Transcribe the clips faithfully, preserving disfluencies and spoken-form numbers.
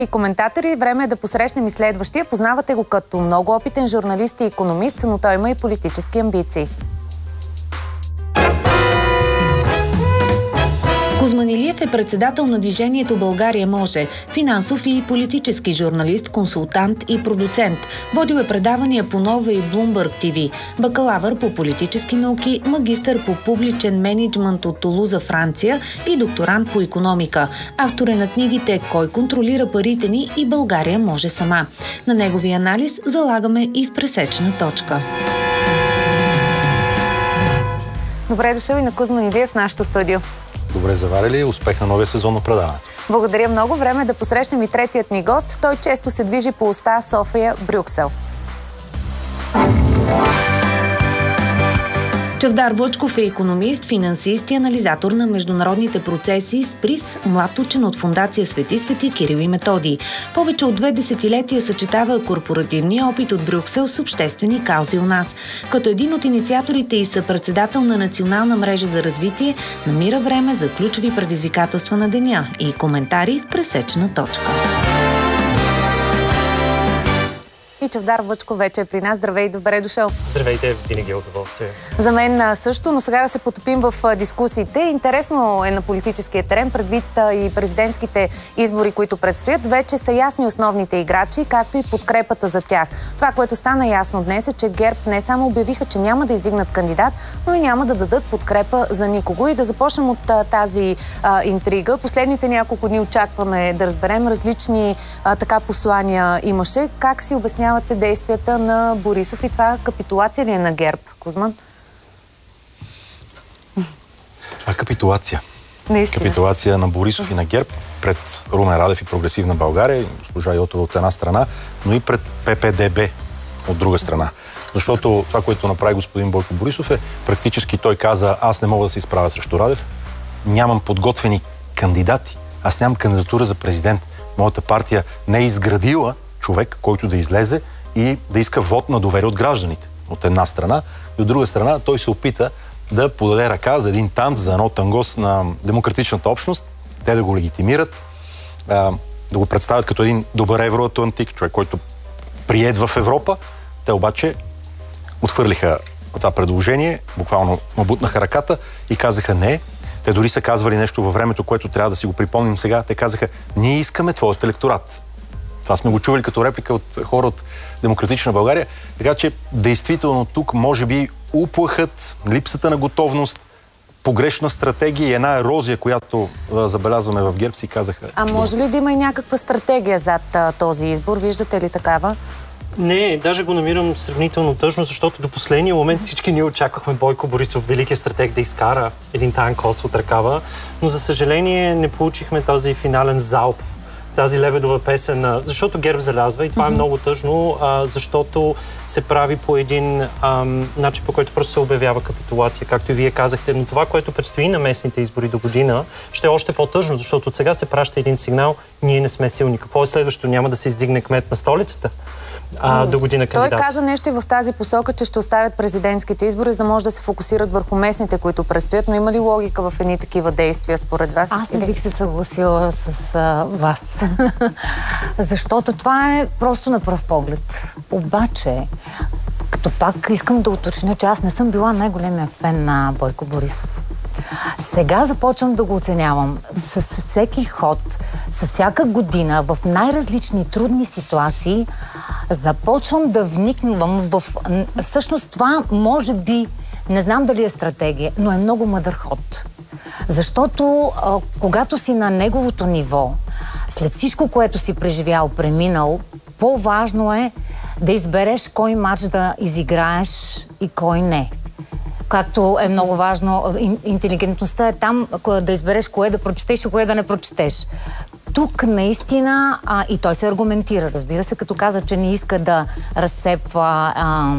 И коментатори, време е да посрещнем и следващия. Познавате го като много опитен журналист и икономист, но той има и политически амбиции. Кузман Илиев е председател на движението България може, финансов и политически журналист, консултант и продуцент. Водил е предавания по Нова и Bloomberg Ти Ви, бакалавър по политически науки, магистър по публичен мениджмънт от Тулуза, Франция и докторант по икономика. Автор е на книгите "Кой контролира парите ни" и "България може сама". На неговия анализ залагаме и в пресечена точка. Добре дошъл и на Кузман Илиев в нашото студио. Добре заварили, успех на новия сезон на предаването. Благодаря много. Време е да посрещнем и третият ни гост. Той често се движи по уста София, Брюксел. Чавдар Вълчков е икономист, финансист и анализатор на международните процеси с приз "Млад учен" от Фондация Свети Свети Кирил и Методий. Повече от две десетилетия съчетава корпоративния опит от Брюксел с обществени каузи у нас. Като един от инициаторите и съпредседател на Национална мрежа за развитие, намира време за ключови предизвикателства на деня и коментари в пресечена точка. И Чавдар Вълчков вече е при нас. Здравей, добре дошъл. Здравейте, винаги е удоволствие. За мен също, но сега да се потопим в дискусиите. Интересно е на политическия терен, предвид и президентските избори, които предстоят. Вече са ясни основните играчи, както и подкрепата за тях. Това, което стана ясно днес, е, че ГЕРБ не само обявиха, че няма да издигнат кандидат, но и няма да дадат подкрепа за никого. И да започнем от тази а, интрига. Последните няколко дни очакваме да разберем различни а, така послания имаше. Как си обяснявате действията на Борисов и това капитулация ли е на ГЕРБ, Кузман? Това е капитулация. Наистина. Капитулация на Борисов и на ГЕРБ пред Румен Радев и Прогресивна България, госпожа Йотова от една страна, но и пред Пе Пе Де Бе от друга страна. Защото това, което направи господин Бойко Борисов, е практически той каза: аз не мога да се изправя срещу Радев, нямам подготвени кандидати, аз нямам кандидатура за президент. Моята партия не е изградила човек, който да излезе и да иска вод на доверие от гражданите. От една страна. И от друга страна той се опита да подаде ръка за един танц, за едно тангос на демократичната общност, те да го легитимират, да го представят като един добър евроатлантик, човек, който приед в Европа. Те обаче отхвърлиха това предложение, буквално му бутнаха ръката и казаха не. Те дори са казвали нещо във времето, което трябва да си го припомним сега. Те казаха: ние искаме твоят електорат. Това сме го чували като реплика от хора от Демократична България. Така че, действително, тук може би уплахът, липсата на готовност, погрешна стратегия и една ерозия, която а, забелязваме в ГЕРБ, си казаха. А може ли да има и някаква стратегия зад а, този избор? Виждате ли такава? Не, даже го намирам сравнително тъжно, защото до последния момент всички ние очаквахме Бойко Борисов, великият стратег, да изкара един таен кос от ръкава, но за съжаление не получихме този финален залп, тази лебедова песен, защото ГЕРБ залязва и това mm-hmm. е много тъжно, а, защото се прави по един а, начин, по който просто се обявява капитулация, както и вие казахте. Но това, което предстои на местните избори до година, ще е още по-тъжно, защото от сега се праща един сигнал: ние не сме силни. Какво е следващото? Няма да се издигне кмет на столицата а, до година кандидат. Той каза нещо и в тази посока, че ще оставят президентските избори, за да може да се фокусират върху местните, които предстоят. Но има ли логика в едни такива действия според вас? Аз не бих се съгласила с а, вас. Защото това е просто на пръв поглед. Обаче, като пак искам да уточня, че аз не съм била най-големия фен на Бойко Борисов. Сега започвам да го оценявам. С всеки ход, с всяка година, в най-различни трудни ситуации, започвам да вникнувам в... Всъщност това може би, не знам дали е стратегия, но е много мъдър ход. Защото а, когато си на неговото ниво, след всичко, което си преживял, преминал, по-важно е да избереш кой матч да изиграеш и кой не. Както е много важно, интелигентността е там да избереш кое да прочетеш и кое да не прочетеш. Тук наистина, а, и той се аргументира, разбира се, като каза, че не иска да разсепва а,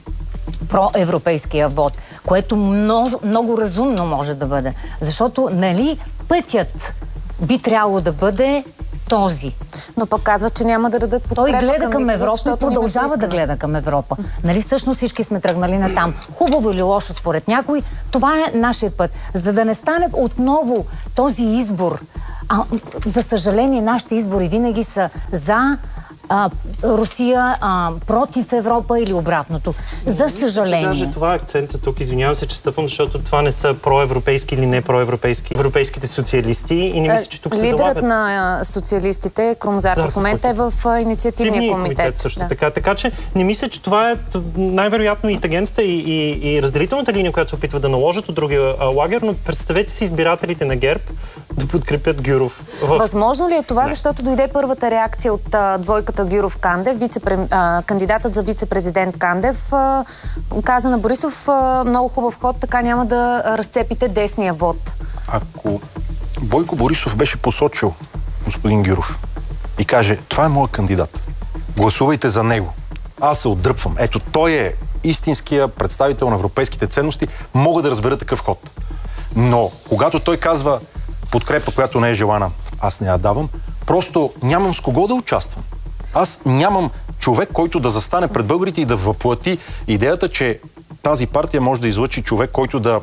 проевропейския вод, което много, много разумно може да бъде. Защото, нали, пътят би трябвало да бъде този. Но пък казва, че няма да дадат подкрепа. Той гледа към Европа и продължава да гледа към Европа. Нали, всъщност всички сме тръгнали на там. Хубаво или лошо според някой, това е нашият път. За да не стане отново този избор А, за съжаление, нашите избори винаги са за а, Русия, а, против Европа или обратното. За Мисля, съжаление. че даже това е акцента тук. Извинявам се, че стъпвам, защото това не са проевропейски или не проевропейски европейските социалисти и не мисля, че тук се залагат. Лидерът на социалистите, Крум Зарков, в момента е в инициативния комитет. комитет също да. така. Така че не мисля, че това е най-вероятно и тагентата и, и, и разделителната линия, която се опитва да наложат от другия а, лагер, но представете си избирателите на ГЕРБ да подкрепят Гюров. В... Възможно ли е това, не. защото дойде първата реакция от а, двойката Гюров-Кандев, вице-пре... а, кандидатът за вице-президент Кандев а, каза на Борисов а, много хубав ход, така няма да разцепите десния вод. Ако Бойко Борисов беше посочил господин Гюров и каже, това е моят кандидат, гласувайте за него, аз се отдръпвам. Ето, той е истинския представител на европейските ценности, мога да разбера такъв ход. Но, когато той казва подкрепа, която не е желана, аз не я давам, просто нямам с кого да участвам. Аз нямам човек, който да застане пред българите и да въплати идеята, че тази партия може да излъчи човек, който да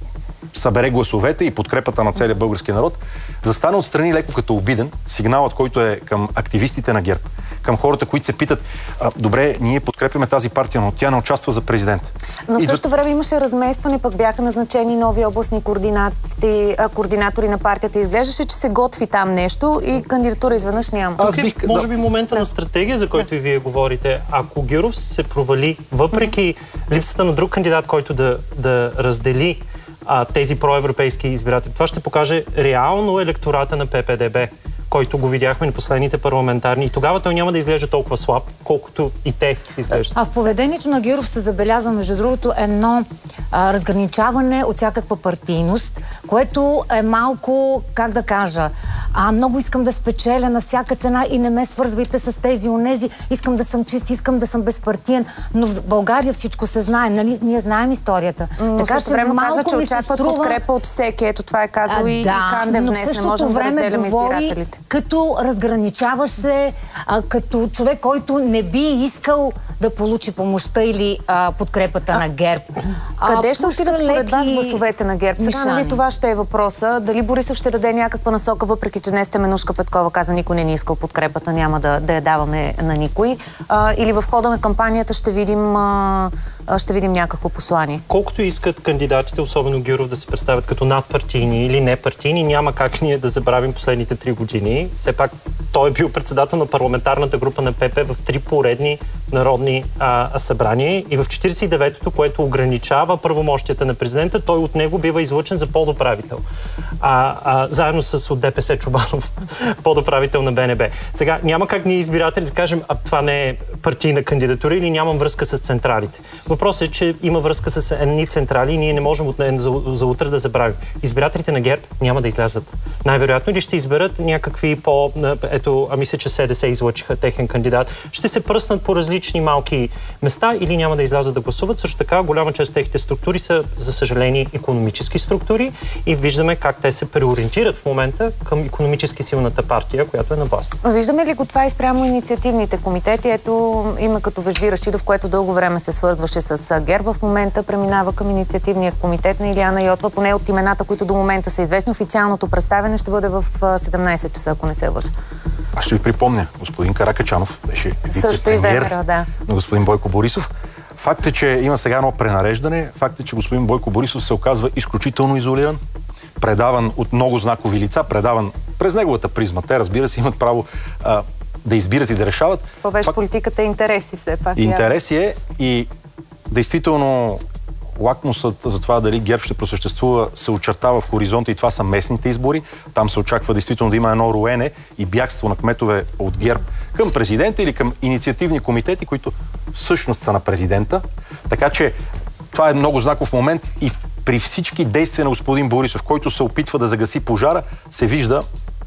събере гласовете и подкрепата на целия български народ, застане отстрани леко като обиден, сигналът, който е към активистите на ГЕРБ, към хората, които се питат, добре, ние подкрепяме тази партия, но тя не участва за президент. Но в същото време имаше разместване, пък бяха назначени нови областни координати, а, координатори на партията. Изглеждаше, че се готви там нещо и кандидатура изведнъж няма. Аз бих, може би момента да. на стратегия, за който да. и вие говорите. Ако Гюров се провали, въпреки mm-hmm. липсата на друг кандидат, който да, да раздели а, тези проевропейски избиратели, това ще покаже реално електората на П П Д Б, който го видяхме на последните парламентарни. И тогава той няма да изглежда толкова слаб, колкото и те изглеждат. А в поведението на Гюров се забелязва, между другото, едно а, разграничаване от всякаква партийност, което е малко, как да кажа, а, много искам да спечеля на всяка цена и не ме свързвайте с тези онези, искам да съм чист, искам да съм безпартиен, но в България всичко се знае, нали? Ние знаем историята. Но така че време малко казва, че ми се очакват струва... подкрепа от всеки. Ето това е казал а, и, да, и Кандев днес. Не можем да разделяме избирателите. Като разграничаваш се, а, като човек, който не би искал да получи помощта или а, подкрепата а, на ГЕРБ. Къде а, ще отидат според вас гласовете на ГЕРБ? Сега, нали, това ще е въпроса. Дали Борисов ще даде някаква насока, въпреки че днес Теменужка Петкова каза, никой не ни искал подкрепата, няма да, да я даваме на никой. А, или в хода на кампанията ще видим, а, ще видим някакво послание. Колкото искат кандидатите, особено Гюров, да се представят като надпартийни или непартийни, няма как ние да забравим последните три години. Все пак той е бил председател на парламентарната група на П П в три поредни народни а, събрания и в четиридесет и деветото, което ограничава правомощията на президента, той от него бива излъчен за подуправител. А, а, заедно с от Д П С Чобанов, подуправител на Б Н Б. Сега няма как ние избиратели да кажем, а това не е партийна кандидатура или нямам връзка с централите. Въпросът е, че има връзка с едни централи и ние не можем от за, за утре да забравим. Избирателите на ГЕРБ няма да излязат. Най-вероятно ли ще изберат някакви по... Ето, а мисля, че С Д С излъчиха техен кандидат. Ще се пръснат по различни малки места или няма да излязат да гласуват. Също така, голяма част от техните структури са, за съжаление, икономически структури и виждаме как те се преориентират в момента към икономически силната партия, която е на власт. Виждаме ли го това и спрямо инициативните комитети? Ето има като Вежди Рашидов, което дълго време се свързваше с ГЕРБ, в момента преминава към инициативния комитет на Илияна Йотова, поне от имената, които до момента са известни. Официалното представяне ще бъде в седемнайсет часа, ако не се лъжа. Аз ще ви припомня, господин Каракачанов беше вице-премиер да. на господин Бойко Борисов. Факт е, че има сега едно пренареждане. Факт е, че господин Бойко Борисов се оказва изключително изолиран, предаван от много знакови лица, предаван през неговата призма. Те, разбира се, имат право а, да избират и да решават. Това беше Факт... политиката интереси все пак. Интереси е и действително лакмусът за това дали ГЕРБ ще просъществува се очертава в хоризонта и това са местните избори. Там се очаква действително да има едно роене и бягство на кметове от ГЕРБ към президента или към инициативни комитети, които всъщност са на президента. Така че това е много знаков момент и при всички действия на господин Борисов, който се опитва да загаси пожара, се вижда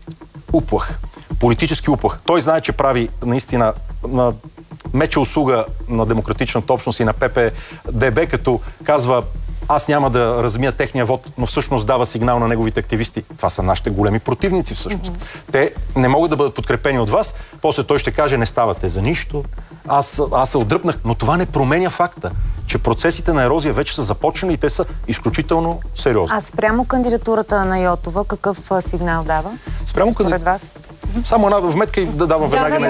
уплах. Политически уплах. Той знае, че прави наистина на меча услуга на демократичната общност и на П П Д Б, като казва, аз няма да размия техния вод, но всъщност дава сигнал на неговите активисти. Това са нашите големи противници всъщност. Mm-hmm. Те не могат да бъдат подкрепени от вас. После той ще каже, не ставате за нищо. Аз, аз се отдръпнах, но това не променя факта, че процесите на ерозия вече са започнали и те са изключително сериозни. А спрямо кандидатурата на Йотова, какъв сигнал дава? Спрямо според вас? Само една вметка и да давам веднага.